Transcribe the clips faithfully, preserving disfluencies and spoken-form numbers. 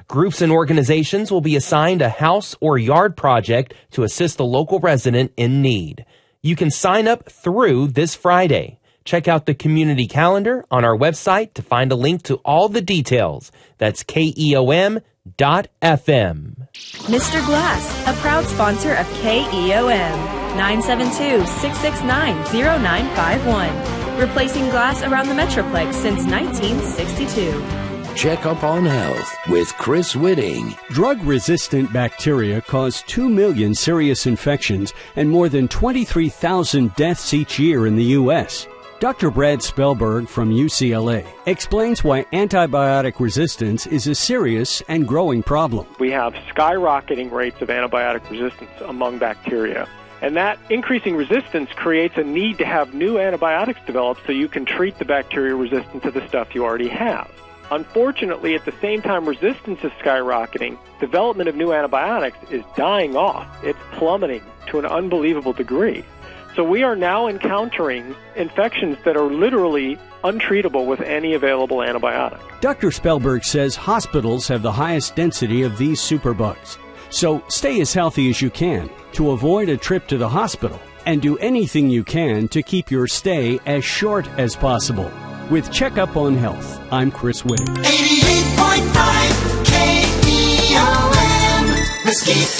Groups and organizations will be assigned a house or yard project to assist the local resident in need. You can sign up through this Friday. Check out the community calendar on our website to find a link to all the details. That's K E O M dot F M. Mister Glass, a proud sponsor of K E O M. nine seven two, six six nine, zero nine five one. Replacing glass around the Metroplex since nineteen sixty-two. Check Up on Health with Chris Whitting. Drug-resistant bacteria cause two million serious infections and more than twenty-three thousand deaths each year in the U S Doctor Brad Spellberg from U C L A explains why antibiotic resistance is a serious and growing problem. We have skyrocketing rates of antibiotic resistance among bacteria. And that increasing resistance creates a need to have new antibiotics developed so you can treat the bacteria resistant to the stuff you already have. Unfortunately, at the same time resistance is skyrocketing, development of new antibiotics is dying off. It's plummeting to an unbelievable degree. So we are now encountering infections that are literally untreatable with any available antibiotic. Doctor Spellberg says hospitals have the highest density of these superbugs. So stay as healthy as you can to avoid a trip to the hospital and do anything you can to keep your stay as short as possible. With Checkup on Health, I'm Chris Whitting. eighty-eight point five K E O M, Mesquite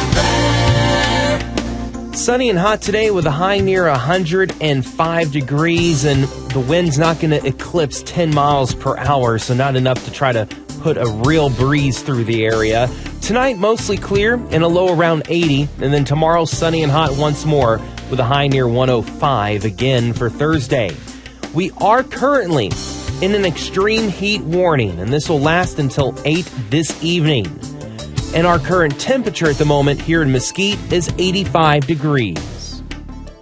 weather. Sunny and hot today with a high near one hundred five degrees, and the wind's not going to eclipse ten miles per hour, so not enough to try to put a real breeze through the area. Tonight, mostly clear and a low around eighty, and then tomorrow, sunny and hot once more with a high near one oh five again for Thursday. We are currently in an extreme heat warning, and this will last until eight this evening. And our current temperature at the moment here in Mesquite is eighty-five degrees.